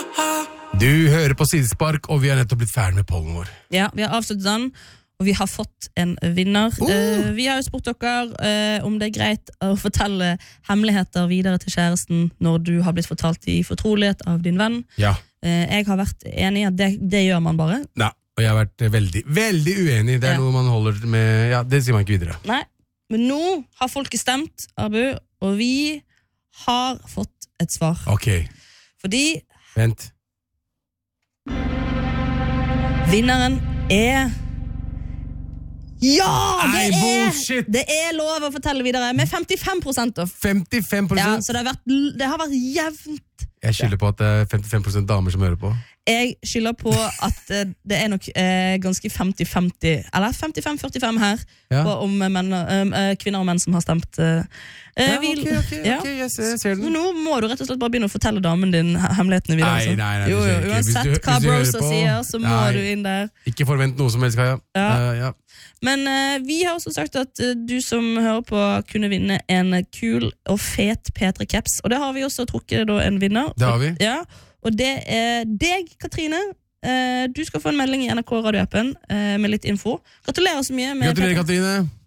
Du hører på Sidespark, og vi har nettopp blitt ferdig med pollen vår. Ja, vi har avsluttet den, og vi har fått en vinner. Vi har jo spurt dere om det er greit å fortelle hemmeligheter videre til kjæresten når du har blitt fortalt i fortrolighet av din venn. Ja. Jeg har vært enig i at det gjør man bare. Nei, og jeg har vært veldig, veldig uenig. Det er noe man holder med, ja, det sier man ikke videre. Nei, men nå har folket stemt, Abu, og vi har fått et svar. Ok. Fordi Vent. vinneren er bullshit! Det er lov å fortelle videre med 55% off. 55%? Ja, så det har vært jevnt. Jeg skylder på at det er 55% damer som hører på. Jeg skylder på at det er nok ganske 50-50, eller 55-45 her, om kvinner og menn som har stemt. Ok, jeg ser den. Nå må du rett og slett bare begynne å fortelle damen din hemmelighetene videre. Nei, jo, uansett hva Brosa sier, så må du inn der. Ikke forvent noe som helst, Kaja. Ja. Men vi har også sagt at du som hører på kunne vinne en kul og fet P3-caps, og det har vi også trukket da en vinner. Det har vi. Ja, og det er deg, Katrine. Du skal få en melding i NRK Radio-appen med litt info. Gratulerer så mye med Gratulerer, Katrine.